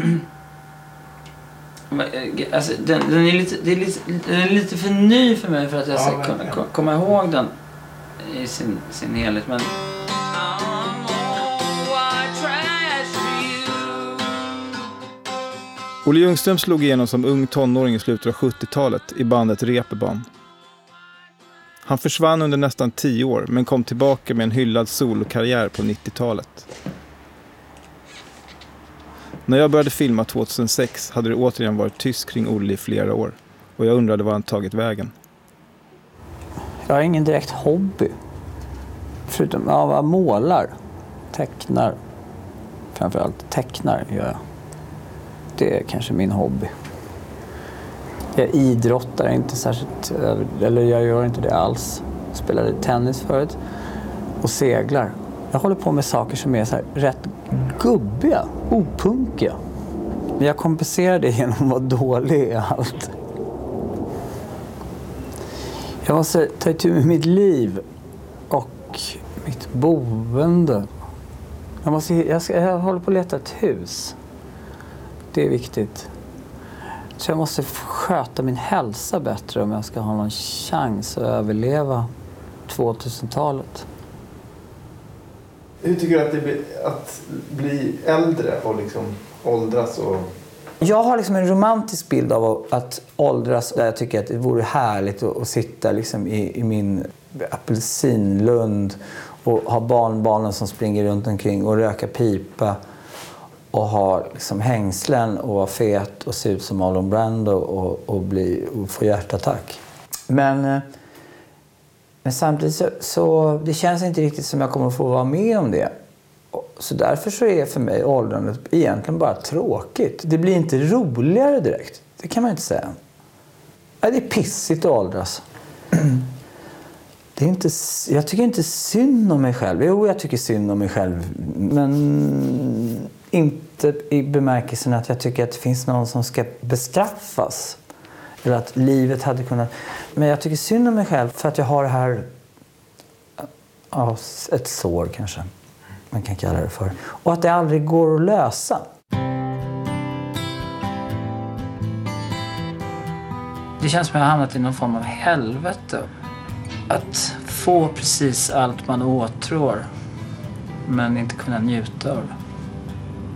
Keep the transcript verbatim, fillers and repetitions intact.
Alltså, den, den, är lite, det är lite, den är lite för ny för mig för att jag ska ja, kunna kom, komma ihåg den i sin, sin helhet. Men... Olle Ljungström slog igenom som ung tonåring i slutet av sjuttiotalet i bandet Reeperbahn. Han försvann under nästan tio år men kom tillbaka med en hyllad solokarriär på nittiotalet. När jag började filma tjugohundrasex hade det återigen varit tyst kring Olle i flera år. Och jag undrade var han tagit vägen. Jag har ingen direkt hobby. Förutom att jag målar, tecknar. Framförallt tecknar gör jag. Det är kanske min hobby. Jag idrottar inte särskilt, eller jag gör inte det alls. Jag spelade tennis förut och seglar. Jag håller på med saker som är så här rätt gubbiga, opunkiga. Men jag kompenserar det genom att vara dålig i allt. Jag måste ta itu med mitt liv och mitt boende. Jag, måste, jag, ska, jag håller på att leta ett hus. Det är viktigt. Så jag måste sköta min hälsa bättre om jag ska ha någon chans att överleva tvåtusentalet. Hur tycker du att det blir att bli äldre och liksom åldras? Och... Jag har liksom en romantisk bild av att åldras där jag tycker att det vore härligt att, att sitta liksom i, i min apelsinlund och ha barnbarnen som springer runt omkring och röka pipa och ha liksom hängslen och vara fet och se ut som Marlon Brando och, och, bli, och få hjärtattack. Men, men samtidigt så, så det känns inte riktigt som jag kommer att få vara med om det. Så därför så är för mig åldrandet egentligen bara tråkigt. Det blir inte roligare direkt. Det kan man inte säga. Det är pissigt att åldras. Det är inte, jag tycker inte synd om mig själv. Jo, jag tycker synd om mig själv. Men inte i bemärkelsen att jag tycker att det finns någon som ska bestraffas. Eller att livet hade kunnat... Men jag tycker synd om mig själv för att jag har det här... Ja, ett sår kanske. Man kan kalla det för. Och att det aldrig går att lösa. Det känns som att jag har hamnat i någon form av helvete. Att få precis allt man åtrår men inte kunna njuta av det.